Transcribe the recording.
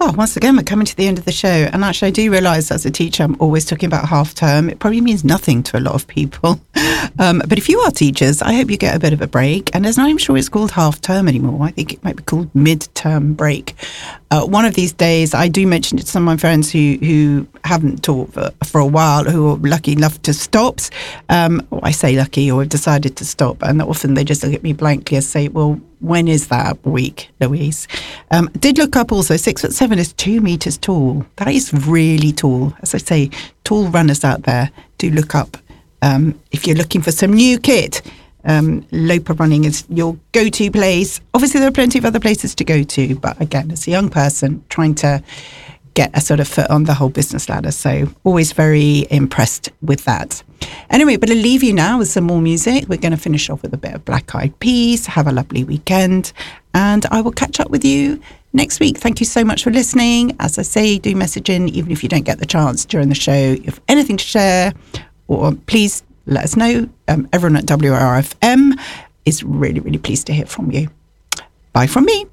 Oh, once again, we're coming to the end of the show. And actually, I do realise as a teacher, I'm always talking about half term. It probably means nothing to a lot of people. But if you are teachers, I hope you get a bit of a break. And as I'm sure it's called half term anymore, I think it might be called mid-term break. One of these days, I do mention it to some of my friends who haven't taught for a while, who are lucky enough to stop. Or I say lucky, or have decided to stop. And often they just look at me blankly and say, well, when is that week, Louise? Did look up also, 6'7" is 2 meters tall. That is really tall. As I say, tall runners out there, do look up. If you're looking for some new kit, Lopa Running is your go-to place. Obviously, there are plenty of other places to go to. But again, as a young person, trying to get a sort of foot on the whole business ladder. So always very impressed with that. Anyway, but I'll leave you now with some more music. We're going to finish off with a bit of Black Eyed Peas. Have a lovely weekend. And I will catch up with you next week. Thank you so much for listening. As I say, do message in, even if you don't get the chance during the show. If you have anything to share, or please let us know. Everyone at WRFM is really, really pleased to hear from you. Bye from me.